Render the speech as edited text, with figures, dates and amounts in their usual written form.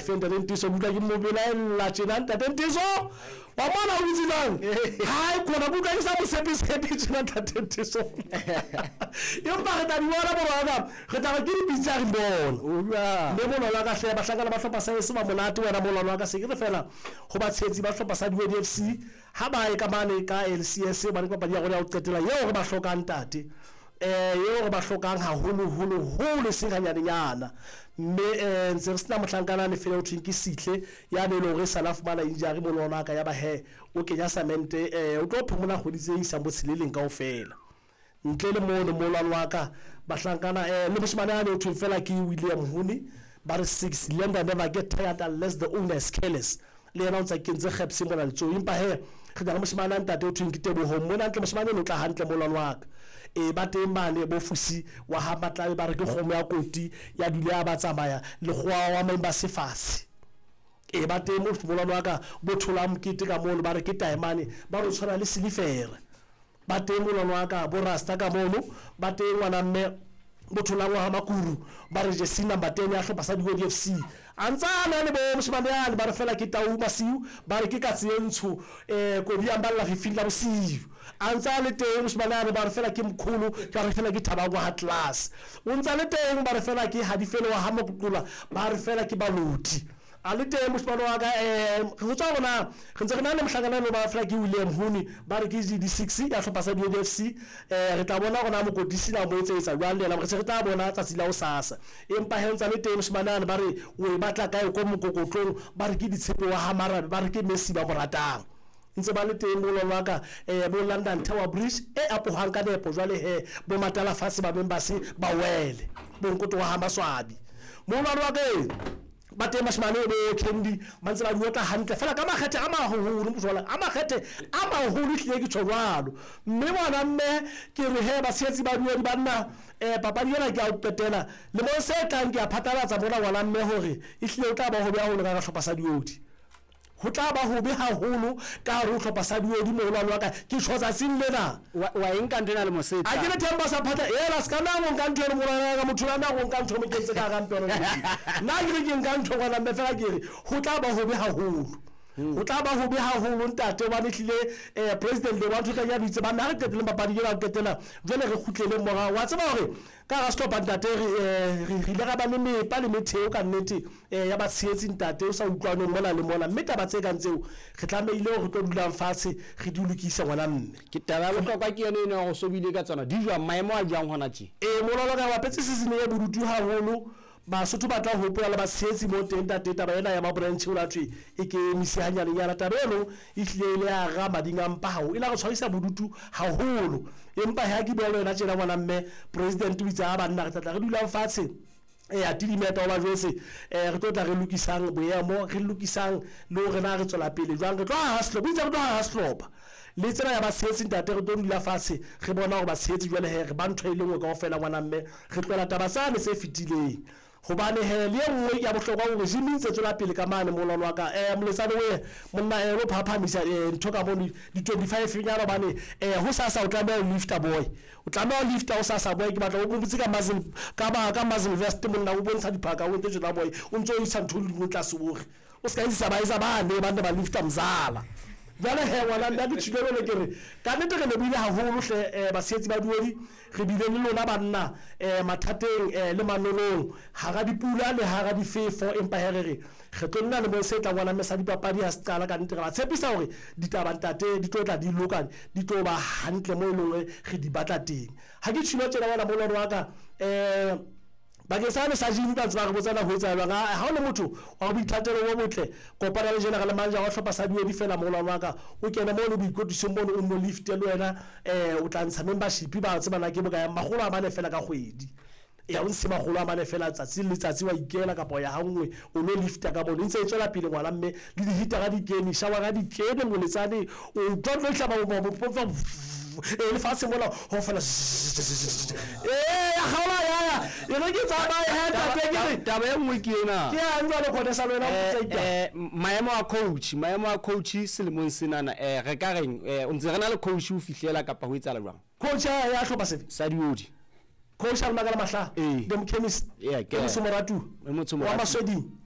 fenda Ntiso buka ke mobela la tjena ntate Ntiso wa bona o tsilang hai kona buka ke sa mo sepi tjena ntate Ntiso yo ba re tani wala bona re taba ke ditsa re bona le bona la ka hle ba hlakana ba hlopa sa ba monate wena molwana wa ka se ke fela go ba tshetsi ba hlopa sa di-FC ha ba e ka mane ka LCS ba re papadi ya rona ya o qetela yeo re ba hlokang ntate yo re ba hlokang haholo senganyana mme ntse re sena mohlankana ne fela o thweng ke Sihle ya ne le hore sala fumana injury molwana ka ya ba he o kenya samente o tlo phumula kgoditse isa mo tseleleng kaofela ntle le mono molwana wa ka bahlankana le moshimane ya ne o thweng fela ke William Huni ba re 6 lender never get tired unless the owner is careless le yena o tsa kentse khapse mona letso impa he re dira moshimane ntate o thweng ke Teboho mona ntle moshimane no tla hantle molwana wa ka ba teng mane bo fusi wa ha matlabe ba re ke khomo ya koti ya dula ba tsamaya le khwa wa member sefase ba teng mo molwana wa ka bo thola mkete ka mono ba re ke taimane ba re tshwana le silifere ba teng molwana wa ka bo rasta ka mono ba teng ngwana mme motho la ngwa makuru ba re je sina bateng ya hlopa sa di-FC antsana le bo moshimane ya ba re fela ke Tau Masiu ba re ke ka tsentsho ko di ambala la fifila bosiu antsa le teng moshimane ya ba re fela ke mkhulu ka re fela ke Thabangwa Atlas o ntsa le teng ba re fela ke Hadifelo wa Hamakutula ba re fela ke Baluti a le teng moshimane wa ka re tswa bona re ntse re na le mohlankana ba fela ke William Huni ba re ke di6 ya hlopa sa di-FC re tla bona gona mo kodisi la mo etsetsa jwang le la re se re tla bona tsa tsila o sasa empa he ntsa le teng moshimane ba re o e batla kae ko mokokotlong ba re ke ditshepe wa Hamarabe ba re ke Messi ba moratang ntse ba le teng molwana wa ka bo London Tower Bridge apohang ka nepo jwale he bo matala fase ba members ba wele bo nkoto wa Hamaswabi molwana wa ka bate mashimane bo Kendi mantse ba buwa ka hantle fela ka makgethe a maholo motsola a makgethe a maholo hlile ke tshwalo mme bona mme ke re he ba setsi ba buwa di banna papadi yena ke a o qetela le mo se tlang ke a phatlalatsa bona ngwana mme hore hlile o tla ba ho be haholo ka hlopa sa diodi ho tla ba ho be haholo ka ro hlopa sa diodi mo lwana wa ka ke tshotsa sin lena wa enka ndena le mosetsa a ke le temba sa phatla la ska na mo nka ntho mo lwana ka motho lana go nka ntho mo kentse ka ga mpero na ke nka ntho gona mme fela ke re ho tla ba ho be haholo o tla ba ho be haholo ntate ba nehlile president le wa ntho ya bitse ba na re qetele papadi ya qetela jwale re khutlele mora wa tseba hore ka ga stop ntate re ile ga ba le mepa le metheo ka nnete ya ba tshetsi ntate o sa utlwanong mona le mona mme taba tse kang tseo re tlameile ho re tlo dulang fatshe re di lokisa ngwana mme ke taba le tlokwa ke yene ene go sobile ka tsona di jwa maemo a jang hona tje mololo ka ba petse season ya borutu haholo Basotho ba tla hopola le ba setsi mo teng taba ena ya mabranch o la thwe e ke misihanyane ya taba eno e hlile ile ya ga madinga mpa hao ila go tshwarisa bodutu haholo empa ha ke bolo ena tjena ngwana mme president o itsa ba nna re tla re dula fatshe a dilimeta o ba jose re tlo tla re lokisang boemo re lokisang le hore na re tswela pele jwang re tlo haslo bo itse re tlo haslopa le tsena ya ba setsi ntate re tlo dula fatshe re bona hore ba setsi jwale he re ba ntho ile ngwe kaofela ngwana mme re tlola taba sane se fitileng hobane he le nngwe ya bohlokwa hore regime tse tswela pele ka mane molwana wa ka moletsane we monna lo phaphamisa ntho ka bone di 25 nyana bane ho sasa o tlameha o lifter boy o tlameha o lifter o sasa boy ke batla o botse ka mazin ka mazin vest monna o bontsha diphaka o ntse jona boy o ntse o isa ntho le go tlase bore o ska isa ba ne ba lifter mzala jale he wala nda di tshilelo le kere ka nete re le bile haholo hle ba setsi ba duodi re bile le lona banna mathateng le manolong ha ga dipula le ha ga difefo empa he re tlo nna le mo se tla ngwana mesa dipapadi ha se tsala ka nete re ba tshepisa hore ditaba ntate di tlo tla di loka di tlo ba hantle mo lengwe re di batla teng ha ke tshilo tsena wala molwana wa ka ba ke sa ne sa jini ba tswa re botsana ho etsa jwang ha o le motho wa boithatelo bo botle kopana le general manager wa hlopa sa diodi fela molwana wa ka o kena mo le boikotisong bono o no lift le wena o tla ntsha membership ba tsebana ke boka ya magolo a mane fela ka kgwedi ya o ntse magolo a mane fela tsatsi le tsatsi wa ikela ka ya hangwe o no lifta ka bona ntse e tswela pele ngwana mme le di hita ga di kene shawa ga di kene mo letsane o tlo hlaba mo popfa le fatshe mola ho fela haola ya re ke tsaba ya taba e nngwe ke ena ke a nna le khona sa lona maemo a coach selemong senana re ka reng o ntse re na le coach o fihlela kapa ho etsala jwang coach ya hlopa se sa diodi coach a magala mahla dem chemist ke Mosomoratu Motho wa Masweding